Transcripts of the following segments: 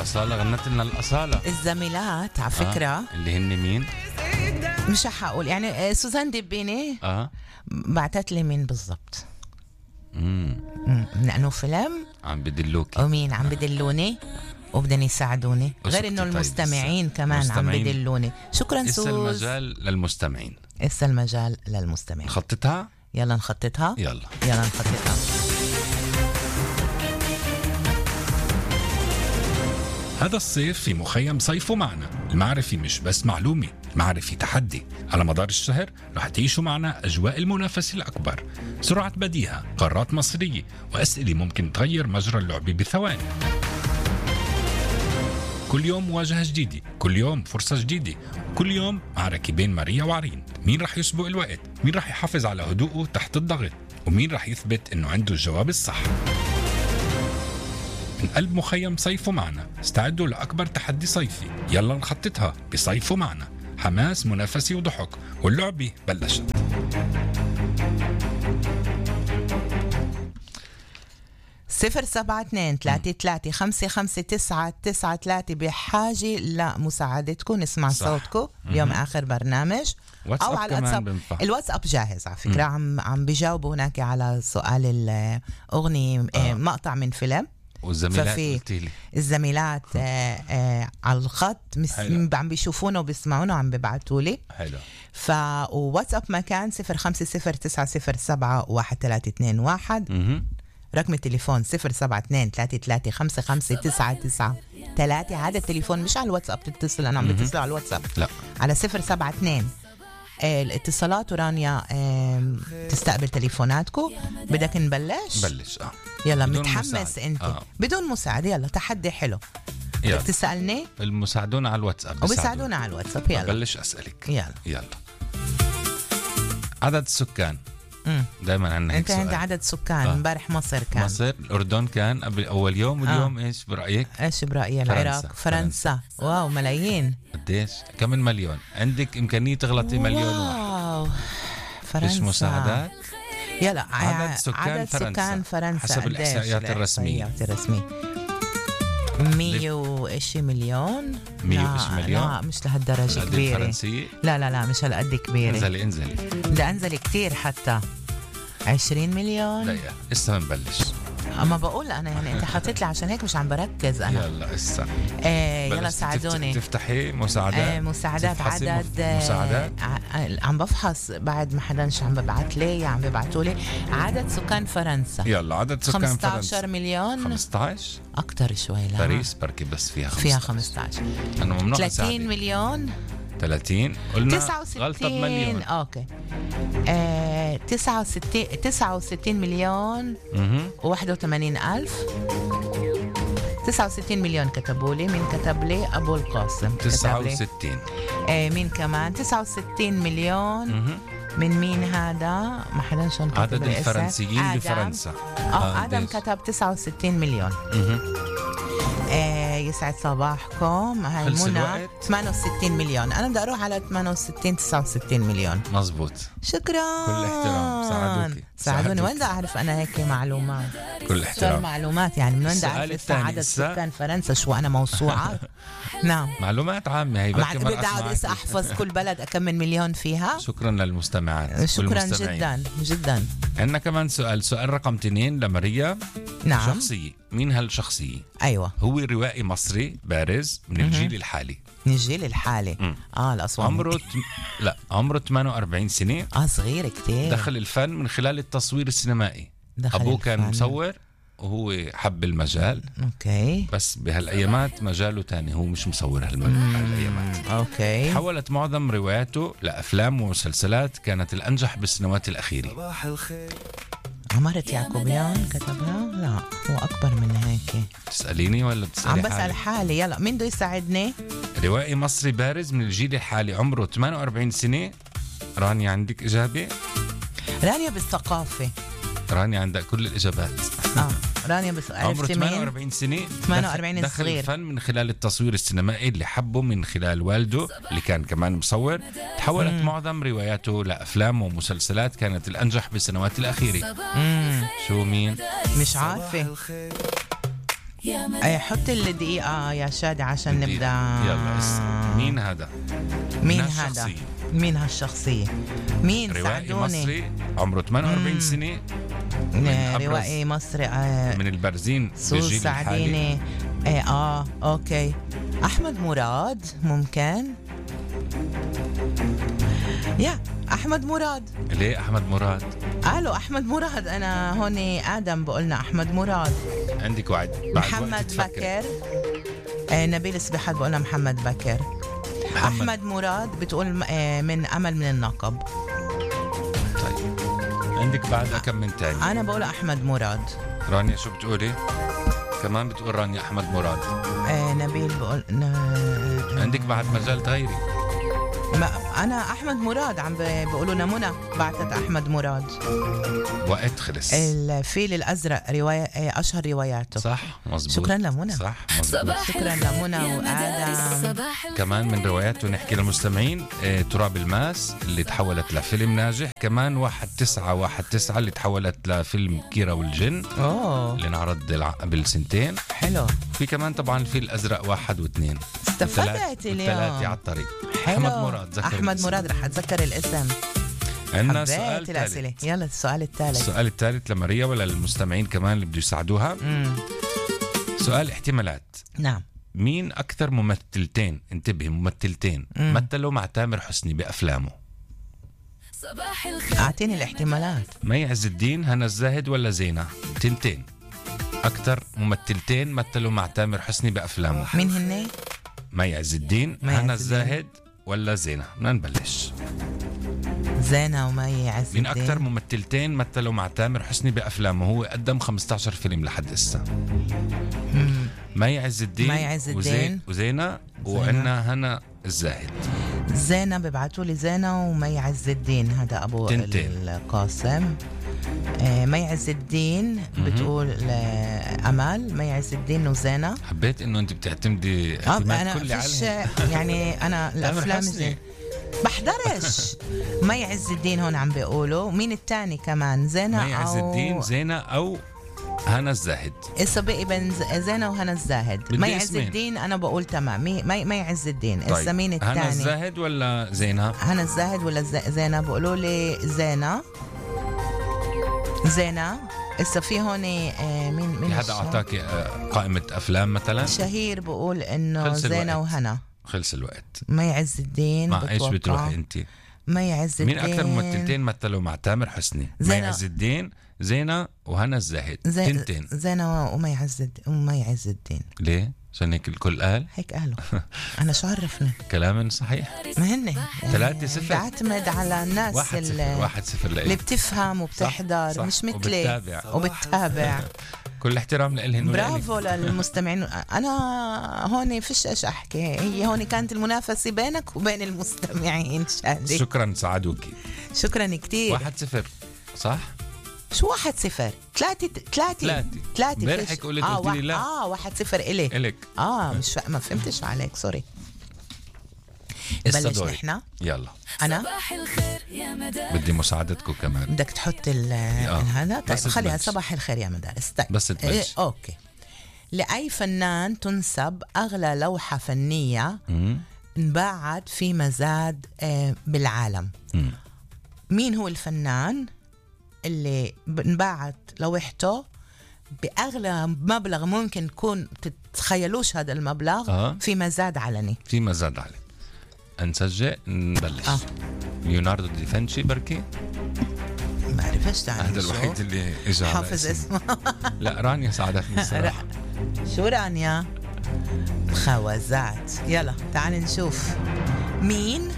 أصالة غنت لنا الأصالة. الزميلات على فكرة اللي هن مين؟ مش حقول يعني سوزان دبيني بعتت لي مين بالضبط. لأنه فيلم عم بدلوكي ومين عم بدلوني وبدن يساعدوني، غير انه المستمعين كمان عم بدلوني. شكرا سوز. إسا المجال للمستمعين. إسا المجال للمستمعين. خطتها؟ يلا نخططها. يلا نخططها. هذا الصيف في مخيم صيفوا معنا. المعرفة مش بس معلومة، المعرفة تحدي. على مدار الشهر رح تعيشوا معنا أجواء المنافسة الأكبر، سرعة بديهة، قارات مصرية، وأسئلة ممكن تغير مجرى اللعبة بثواني. كل يوم مواجهة جديدة، كل يوم فرصة جديدة، كل يوم معركة بين ماريا وعرين. مين رح يسبق الوقت؟ مين رح يحافظ على هدوءه تحت الضغط؟ ومين رح يثبت إنه عنده الجواب الصح؟ من قلب مخيم صيفوا معنا، استعدوا لأكبر تحدي صيفي. يلا نخططها بصيفوا معنا. حماس، منافسة وضحك، واللعبة بلشت. صفر 7-2-3-3-5-5-9-9-3 بحاجة لمساعدتكم. نسمع صوتكم اليوم آخر برنامج أو على الواتساب. الواتساب جاهز على فكرة. عم بيجاوبوا هناك على سؤال الأغنية مقطع من فيلم. والزميلات الزميلات على الخط عم بيشوفونا وبيسمعونا وعم بيبعتوا لي. حلو. واتساب مكان 0509071321. رقم التليفون 072-33-55-993. هذا التليفون مش على الواتساب تتصل. أنا عم بتصل على الواتساب. لا. على 072 الاتصالات. ورانيا تستقبل تليفوناتكم. بدك نبلش؟ بلش. يلا متحمس انت. بدون مساعدة. يلا تحدي حلو. بدك تسألني؟ المساعدون على الواتساب وبيساعدونا على الواتساب. يلا بلش أسألك. يلا. عدد السكان. دائما عندنا هيك سؤال. انت عندي عدد سكان. امبارح مصر كان. مصر. الأردن كان قبل أول يوم. واليوم ايش برأيك؟ ايش برأيي؟ العراق. فرنسا. واو ملايين. قديش؟ كم مليون؟ عندك إمكانية تغلطي مليون واحد. فرنسا. ايش مساعدات؟ يلا عدد سكان فرنسا حسب الإحصائيات الرسمية. 100 وإشي مليون. 100 وإشي مليون. لا مش لهالدرجة كبيرة. الفرنسية؟ لا مش هالقد كبيرة. انزلي ده انزل كتير حتى 20 مليون. لا لسه بنبلش. اما بقول انا يعني انت حطيت لي عشان هيك مش عم بركز انا. يلا لسه. يلا ساعدوني. تفتحي مساعدات. مساعدات. عدد مساعدات. عم بفحص بعد ما حدا عم ببعت لي عم ببعتوا لي عدد سكان فرنسا. يلا عدد سكان 15 مليون. 15 اكتر شوي. لا باريس بركي بس فيها 15. انا ممنوع 30 مليون. 30 قلنا 69. غلطة بمليون. اوكي. 69 مليون و81 ألف. 69 مليون كتبوا لي. مين كتب لي؟ أبو القاسم. 69. مين كمان؟ 69 مليون. من مين هذا؟ ما حدا شون كتب. عدد الفرنسيين بفرنسا. آدم كتب 69 مليون. يسعد صباحكم. هاي منى 68 مليون. أنا بدي أروح على 69 مليون. مزبوط. شكرا. كل احترام. ساعدوني. وين بدي أعرف أنا هيك معلومات؟ كل احترام. معلومات يعني من وين بدي أعرف عدد سكان فرنسا؟ شو أنا موسوعة؟ نعم معلومات عامة. هي بدي أقعد أحفظ كل بلد أكم من مليون فيها. شكرا للمستمعات. شكرا جدا. عندنا كمان سؤال رقم 2 لماريا. نعم. شخصية. مين هالشخصية؟ أيوة. هو روائي مصري بارز من الجيل الحالي. من الجيل الحالي. الأصوات. عمره 48 سنة. صغير كتير. دخل الفن من خلال التصوير السينمائي. أبوه كان مصور وهو حب المجال. اوكي. بس بهالايامات مجاله تاني. هو مش مصور هالايامات. اوكي. حولت معظم رواياته لأفلام ومسلسلات كانت الأنجح بالسنوات الأخيرة. صباح الخير. عمارة يعقوبيان كتبها؟ لا هو أكبر من هيك. تسأليني ولا بتسألي عم بسأل حالي. يلا مين بده يساعدني؟ روائي مصري بارز من الجيل الحالي عمره 48 سنة. رانيا عندك إجابة؟ رانيا بالثقافة. رانيا عندها كل الإجابات. رانيا بس عمره 48 سنة. 48 دخل صغير. الفن من خلال التصوير السينمائي اللي حبه من خلال والده اللي كان كمان مصور. تحولت معظم رواياته لأفلام ومسلسلات كانت الأنجح بالسنوات الأخيرة. شو مين؟ مش عارفة. حط الدقيقة يا شادي عشان نبدأ. يلا مين هذا؟ مين هذا؟ مين هالشخصية؟ مين؟ روائي ساعدوني. مصري عمره 48 سنة، روائي مصري من البرزين بالجيل ساعديني. اوكي. احمد مراد ممكن. يا احمد مراد. ليه احمد مراد؟ قالوا احمد مراد. انا هون ادم بقولنا احمد مراد. عندك وعد. محمد بكر. نبيل سبحات بقولنا محمد بكر. احمد مراد بتقول من امل من النقب. طيب عندك بعد كم من تاني؟ انا بقول احمد مراد. رانيا شو بتقولي؟ كمان بتقول رانيا احمد مراد. نبيل بقول عندك بعد مجال تغيري. انا احمد مراد عم بيقولوا لنا منى بعثت احمد مراد. وقت خلص. الفيل الازرق روايه اشهر رواياته. صح مزبوط. شكرا لمنى. صح مزبوط. شكرا لمنى وادم. كمان من رواياته نحكي للمستمعين تراب الماس اللي تحولت لفيلم ناجح. كمان 1919 اللي تحولت لفيلم كيرة والجن اللي انعرض قبل سنتين. حلو. في كمان طبعا الفيل الازرق 1 و2. استفدت اليوم. 3 على الطريق. احمد مراد. احمد مراد رح اتذكر الاسم. عندنا سؤال ثالث. يلا السؤال الثالث. السؤال الثالث لماريا ولا للمستمعين كمان اللي بده يساعدوها. سؤال احتمالات. نعم. مين أكثر ممثلتين، انتبهي ممثلتين مثلوا مع تامر حسني بأفلامه؟ أعطيني الاحتمالات. مي عز الدين، هنا الزاهد ولا زينة؟ تنتين. أكثر ممثلتين مثلوا مع تامر حسني بأفلامه. مين هني؟ مي عز الدين، هنا الزاهد ولا زينة؟ بدنا نبلش. زينة ومي عز الدين. مين أكثر ممثلتين مثلوا مع تامر حسني بأفلامه؟ هو قدم 15 فيلم لحد هسه. مي عز الدين وزينة وعنا هنا الزاهد. زينة ببعتوا لي زينة ومي عز الدين، هذا أبو تنتين. القاسم. مي عز الدين بتقول أمال. مي عز الدين وزينة. حبيت إنه أنت بتعتمدي اعتماد كلي عليها. يعني أنا الأفلام بحضرش. مي عز الدين هون عم بيقولوا. مين التاني كمان؟ زينة مي عز الدين، زينة أو هنا الزاهد. إسا بقي بين زينة وهنا الزاهد. مي عز الدين أنا بقول تمام. مي عز الدين. طيب. إسا مين التاني؟ هنا الزاهد ولا زينة؟ هنا الزاهد ولا زينة؟ بقولوا لي زينة. زينة. إسا في هون مين هذا أعطاك قائمة أفلام مثلا؟ شهير بقول إنه زينة وهنا. خلص الوقت. مي عز الدين. مع إيش بتروحي أنت؟ مي عز الدين. مين أكثر ممثلتين مثلوا مع تامر حسني؟ مي عز الدين، زينة وهنا الزاهد. تنتين. زينة ومي عز الدين. ليه؟ عشان هيك الكل قال؟ هيك قالوا. أنا شو عرفني؟ كلام صحيح. ما هن 3-0. بعتمد على الناس 1-0 اللي بتفهم وبتحضر. صح. مش مثلي وبتتابع. كل احترام لإلهن. برافو للمستمعين. أنا هون فيش إيش أحكي. هي هون كانت المنافسة بينك وبين المستمعين. شادي شكرا سعدوكي. شكرا كتير. 1-0 صح؟ شو 1-0؟ 3 امبارح قلت لي لا. 1-0 إلك. مش ما فهمتش عليك. سوري. بلش نحن. يلا. أنا بدي مساعدتكم كمان. بدك تحط هذا. طيب خليها صباح الخير يا مدارس. طيب بس تبلش. أوكي. لأي فنان تنسب أغلى لوحة فنية انباعت في مزاد بالعالم؟ مين هو الفنان اللي انباعت لوحته بأغلى مبلغ ممكن يكون تتخيلوش هذا المبلغ في مزاد علني؟ في مزاد علني. نسجل نبلش. ليوناردو دافنشي بركي. ما عرفش هذا الوحيد اللي اجى حافظ اسمه. لا رانيا ساعدتني الصراحه. شو رانيا؟ خوازات. يلا تعال نشوف مين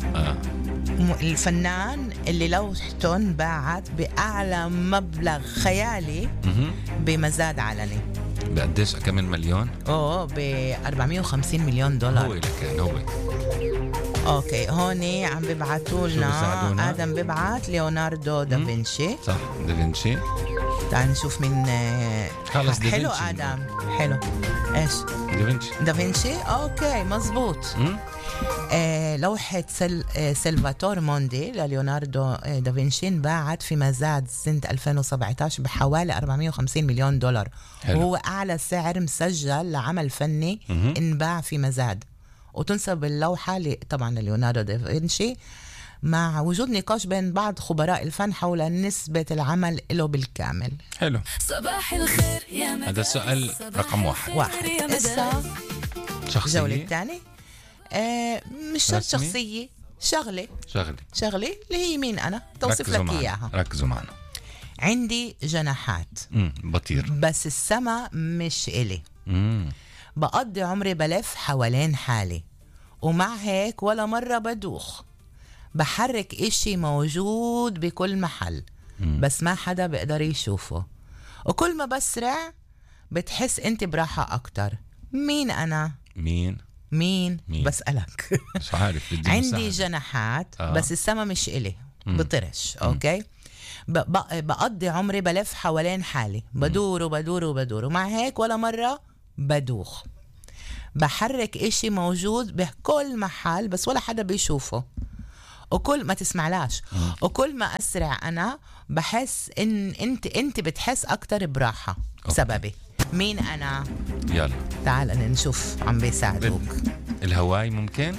الفنان اللي لوحته انباعت بأعلى مبلغ خيالي بمزاد علني. بقديش؟ كم مليون؟ ب 450 مليون دولار. هو اللي كان هو اوكي هوني عم بيبعتوا لنا ادم بيبعت ليوناردو دافنشي. صح دافنشي. تعال نشوف من خلص حلو ادم حلو ايش دافنشي اوكي مزبوط. لوحة سلفاتور موندي لليوناردو دافنشي انباعت في مزاد سنة 2017 بحوالي $450 مليون. وهو أعلى سعر مسجل لعمل فني انباع في مزاد. وتنسب اللوحة طبعا لليوناردو دافنشي مع وجود نقاش بين بعض خبراء الفن حول نسبة العمل له بالكامل. حلو. صباح الخير يا هذا السؤال رقم واحد. إسا شخصية. الجولة الثانية مش شرط شخصية. شغلة اللي هي مين أنا توصف لك إياها. ركزوا معنا. عندي جناحات بطير بس السما مش إلي. بقضي عمري بلف حوالين حالي ومع هيك ولا مرة بدوخ. بحرك إشي موجود بكل محل بس ما حدا بيقدر يشوفه. وكل ما بسرع بتحس انت براحة أكتر. مين أنا؟ مين؟ بسألك. مش عارف. عندي جناحات بس السما مش إلي. بطرش. أوكي بقضي عمري بلف حوالين حالي بدور ومع هيك ولا مرة بدوخ. بحرك إشي موجود بكل محل بس ولا حدا بيشوفه. وكل ما تسمعلاش وكل ما أسرع أنا بحس إن أنت بتحس أكتر براحة بسببي. مين أنا؟ يلا تعال نشوف عم بيساعدوك. الهواي ممكن؟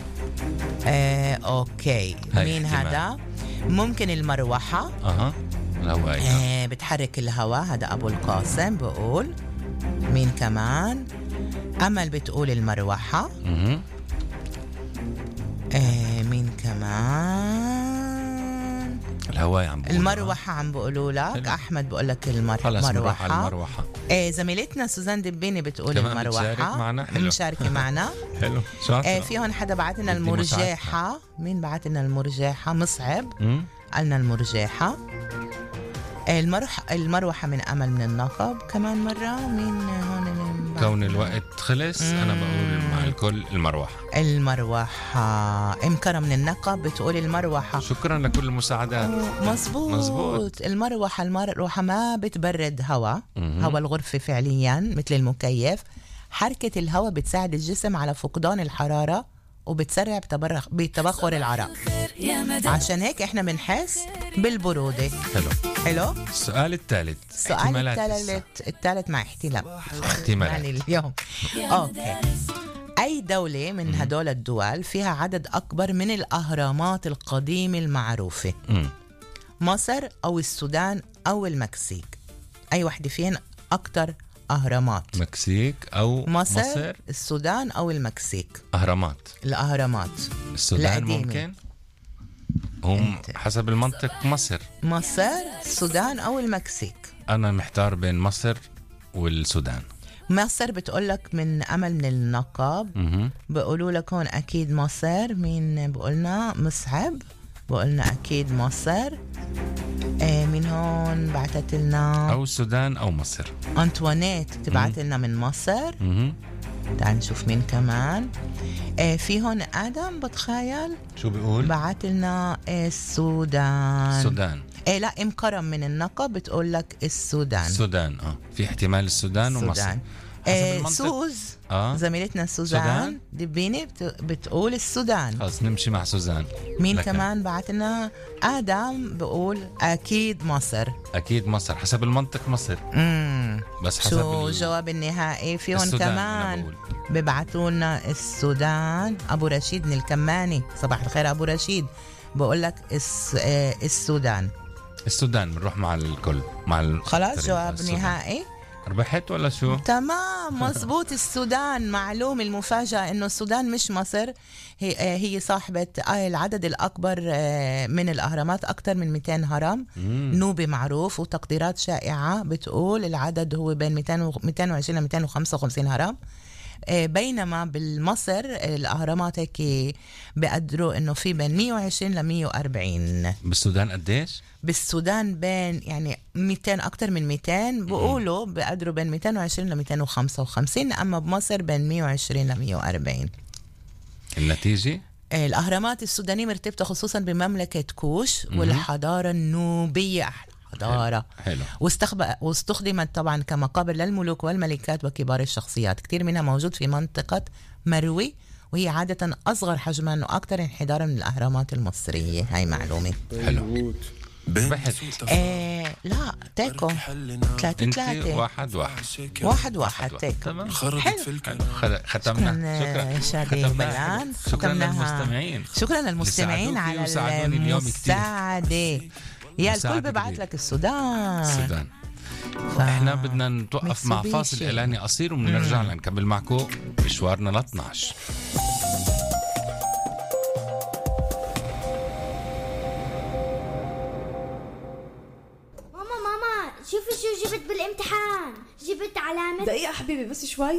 أوكي مين هذا؟ ممكن المروحة. الهواي بتحرك الهواء. هذا أبو القاسم بقول. مين كمان؟ أمل بتقول المروحة. مين كمان؟ الهواي عم بقول المروحة عم بقولوا لك. أحمد بقول لك المروحة. زميلتنا سوزان دبيني بتقول المروحة. مشاركة معنا. حلو. في هون حدا بعت لنا المرجحة. مين بعت لنا المرجحة؟ مصعب قالنا المرجحة. المروحة من أمل من النقب كمان مرة. مين هون كون الوقت خلص أنا بقول مع الكل المروحة. إمكرة من النقب بتقول المروحة. شكرا لكل المساعدات. مزبوط. المروحة ما بتبرد هوا الغرفة فعليا مثل المكيف. حركة الهواء بتساعد الجسم على فقدان الحرارة وبتسرع بتبخر العرق. عشان هيك احنا بنحس بالبرودة. حلو. السؤال الثالث مع احتمال اليوم. اوكي اي دولة من هدول الدول فيها عدد اكبر من الاهرامات القديمة المعروفة؟ مصر او السودان او المكسيك؟ اي واحدة فين اكتر أهرامات؟ مكسيك أو مصر السودان أو المكسيك؟ الأهرامات السودان القديمة. ممكن هم حسب المنطق مصر السودان أو المكسيك. أنا محتار بين مصر والسودان. مصر بتقولك من أمل من النقاب. بقولوا لك هون أكيد مصر. مين بقولنا؟ مصعب بقولنا أكيد مصر. من هون بعتت لنا أو السودان أو مصر. أنطوانيت تبعت لنا من مصر. تعال نشوف مين كمان. في هون آدم بتخيل شو بيقول بعت لنا السودان. لا إمكرم من النقب بتقول لك السودان. في احتمال السودان ومصر. سوز زميلتنا سوزان دبيني بتقول السودان. خلاص نمشي مع سوزان. مين كمان بعتنا؟ آدم بقول أكيد مصر حسب المنطق مصر. بس حسب شو الجواب النهائي؟ فيهم كمان ببعتونا السودان. أبو رشيد من الكماني صباح الخير أبو رشيد بقول لك السودان. بنروح مع الكل خلاص جواب نهائي. ربحت ولا شو؟ تمام مزبوط. السودان. معلوم المفاجأة إنه السودان مش مصر. هي صاحبة العدد الأكبر من الأهرامات أكثر من 200 هرم. نوبي معروف وتقديرات شائعة بتقول العدد هو بين 220 ل 255 هرم. بينما بالمصر الأهرامات هيك بقدروا إنه في بين 120 ل 140. بالسودان قديش؟ بالسودان بين يعني 200 أكتر من 200 بقولوا بقدروا بين 220 ل 255. أما بمصر بين 120 ل 140. النتيجة؟ الأهرامات السودانية مرتبطة خصوصا بمملكة كوش والحضارة النوبية، حضارة حلو. واستخدمت طبعا كمقابر للملوك والملكات وكبار الشخصيات. كتير منها موجود في منطقة مروي، وهي عادة أصغر حجما وأكثر انحدارا من الأهرامات المصرية. هاي معلومة. حلو. بحث لا تيكو 3-3 1-1 تيكو. ختمنا. شادي بلان. شكرا للمستمعين. شكرا للمستمعين على المساعدة. يا الكل ببعث لك السودان. احنا بدنا نتوقف مع فاصل اعلاني قصير ونرجع نكمل معكم مشوارنا ل 12. شوفي شو جبت بالامتحان. جبت علامة. دقيقة حبيبي بس شوي.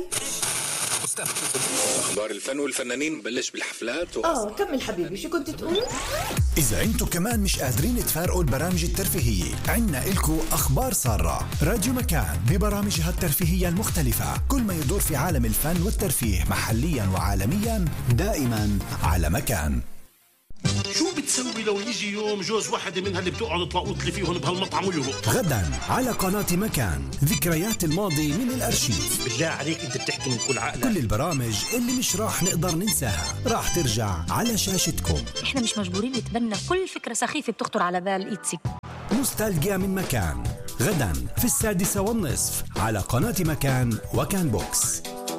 أخبار الفن والفنانين بلش بالحفلات كمل حبيبي شو كنت تقول؟ إذا أنتوا كمان مش قادرين تفارقوا البرامج الترفيهية، عنا إلكو أخبار سارة. راديو مكان ببرامجها الترفيهية المختلفة، كل ما يدور في عالم الفن والترفيه محليا وعالميا، دائما على مكان. شو بتسوي لو يجي يوم جوز واحدة منها اللي بتقعد تلاقوط لي فيهم بهالمطعم ويهرب؟ غدا على قناة مكان، ذكريات الماضي من الأرشيف. بالله عليك انت بتحكي من كل عقلك. كل البرامج اللي مش راح نقدر ننساها راح ترجع على شاشتكم. احنا مش مجبورين نتبنى كل فكرة سخيفة بتخطر على بال إيتسي. نوستالجيا من مكان، غدا في 6:30 على قناة مكان وكان بوكس.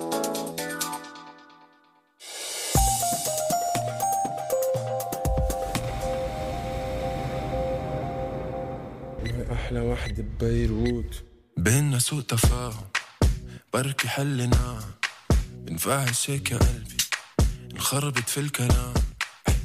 أحلى واحدة ببيروت، بيننا سوء تفاهم بركي حلنا، بنفعل شيك يا قلبي انخربت في الكلام.